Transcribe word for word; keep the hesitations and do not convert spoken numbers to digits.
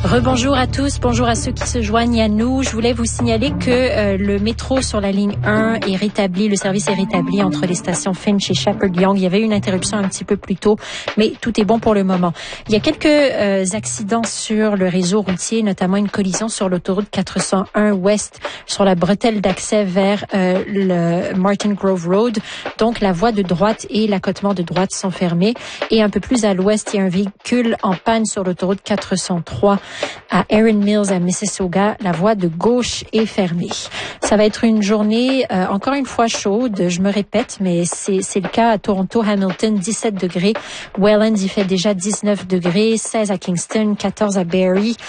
Rebonjour à tous, bonjour à ceux qui se joignent à nous. Je voulais vous signaler que euh, le métro sur la ligne un est rétabli, le service est rétabli entre les stations Finch et Sheppard Yonge. Il y avait une interruption un petit peu plus tôt, mais tout est bon pour le moment. Il y a quelques euh, accidents sur le réseau routier, notamment une collision sur l'autoroute quatre cent un Ouest sur la bretelle d'accès vers euh, le Martin Grove Road. Donc la voie de droite et l'accotement de droite sont fermés. Et un peu plus à l'ouest, il y a un véhicule en panne sur l'autoroute quatre cent trois à Erin Mills, à Mississauga. La voie de gauche est fermée. Ça va être une journée euh, encore une fois chaude. Je me répète, mais c'est, c'est le cas à Toronto, Hamilton, dix-sept degrés. Welland, il fait déjà dix-neuf degrés, seize à Kingston, quatorze à Barrie.